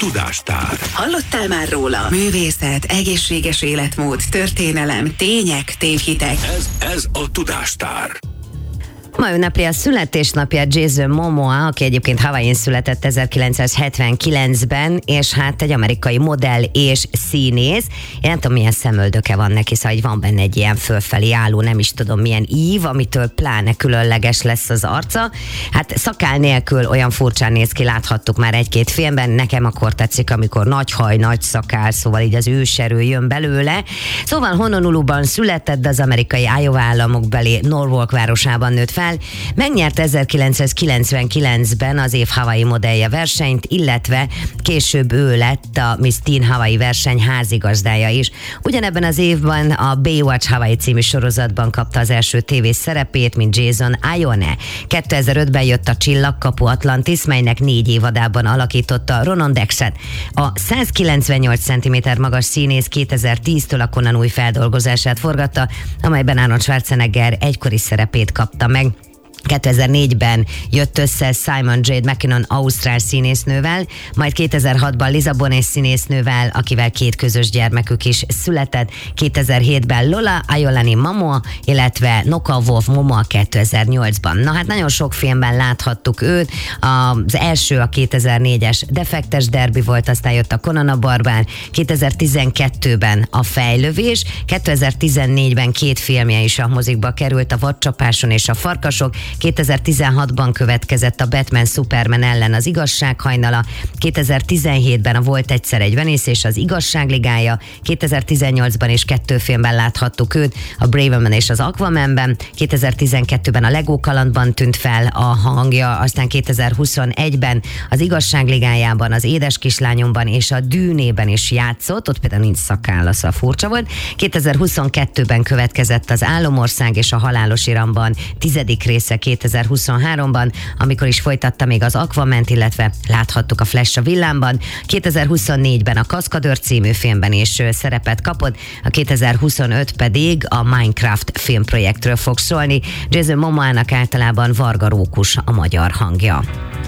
Tudástár. Hallottál már róla? Művészet, egészséges életmód, történelem, tények, tévhitek. Ez a Tudástár. Ma ünnepli a születésnapja Jason Momoa, aki egyébként Hawaiin született 1979-ben, és hát egy amerikai modell és színész. Én nem tudom, milyen szemöldöke van neki, szóval van benne egy ilyen fölfelé álló, nem is tudom milyen ív, amitől pláne különleges lesz az arca. Hát szakál nélkül olyan furcsán néz ki, láthattuk már egy-két filmben. Nekem akkor tetszik, amikor nagy haj, nagy szakál, szóval így az őserő jön belőle. Szóval Honoluluban született, de az amerikai Iowa államokbeli Norwalk városában nőtt fel. Megnyert 1999-ben az év Hawaii modellje versenyt, illetve később ő lett a Miss Teen Hawaii verseny házigazdája is. Ugyanebben az évben a Baywatch Hawaii című sorozatban kapta az első tévés szerepét, mint Jason Ione. 2005-ben jött a Csillagkapu Atlantis, melynek 4 évadában alakította Ronan Dexet. A 198 cm magas színész 2010-től a Conan új feldolgozását forgatta, amelyben Arnold Schwarzenegger egykori szerepét kapta meg. 2004-ben jött össze Simon Jade McKinnon ausztrál színésznővel, majd 2006-ban Liza Bonet színésznővel, akivel 2 közös gyermekük is született, 2007-ben Lola Ayolani Momoa, illetve Noka Wolf Momoa 2008-ban. Na hát nagyon sok filmben láthattuk őt, az első a 2004-es Defektes Derby volt, aztán jött a Conan a Barbár, 2012-ben a Fejlövés, 2014-ben 2 filmje is a mozikba került, a Vadcsapáson és a Farkasok, 2016-ban következett a Batman Superman ellen az Igazsághajnala, 2017-ben a Volt egyszer egy venész és az Igazságligája, 2018-ban is 2 filmben láthattuk őt, a Brave Man és az Aquamanben, 2012-ben a Lego kalandban tűnt fel a hangja, aztán 2021-ben az Igazságligájában, az Édes kislányomban és a Dűnében is játszott, ott például nincs szakálla, szóval furcsa volt. 2022-ben következett az Álomország és a Halálos Iramban 10. része 2023-ban, amikor is folytatta még az Aquament, illetve láthattuk a Flash a villámban. 2024-ben a Kaszkadőr című filmben is szerepet kapott, a 2025 pedig a Minecraft filmprojektről fog szólni. Jason Momoának általában Varga Rókus a magyar hangja.